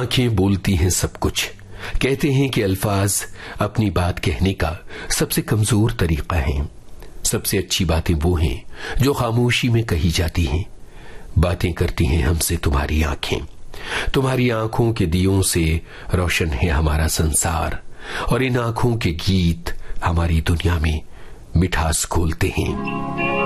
आंखें बोलती हैं सब कुछ। कहते हैं कि अल्फाज अपनी बात कहने का सबसे कमजोर तरीका है। सबसे अच्छी बातें वो हैं जो खामोशी में कही जाती हैं। बातें करती हैं हमसे तुम्हारी आंखें। तुम्हारी आंखों के दियों से रोशन है हमारा संसार, और इन आंखों के गीत हमारी दुनिया में मिठास खोलते हैं।